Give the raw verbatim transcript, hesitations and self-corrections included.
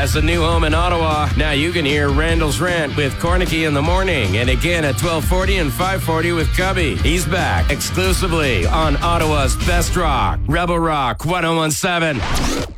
has a new home in Ottawa. Now you can hear Randall's Rant with Cornicky in the morning, and again at twelve forty and five forty with Cubby. He's back exclusively on Ottawa's Best Rock, Rebel Rock one oh one seven.